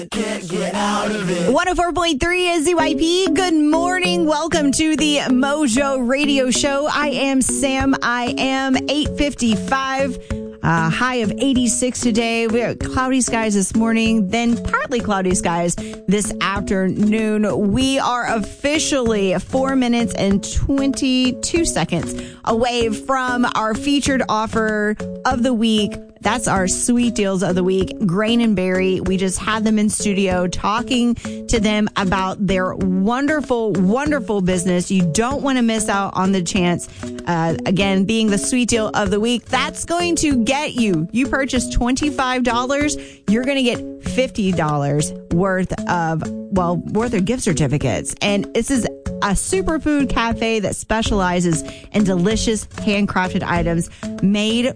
Can't get out of it. 104.3 is ZYP. Good morning. Welcome to the Mojo Radio Show. I am Sam. I am 8:55. High of 86 today. We have cloudy skies this morning, then partly cloudy skies this afternoon. We are officially 4 minutes and 22 seconds away from our featured offer of the week. That's our sweet deals of the week, Grain and Berry. We just had them in studio talking to them about their wonderful, wonderful business. You don't want to miss out on the chance. Again, being the sweet deal of the week, that's going to get you. You purchase $25, you're going to get $50 worth of gift certificates. And this is a superfood cafe that specializes in delicious handcrafted items made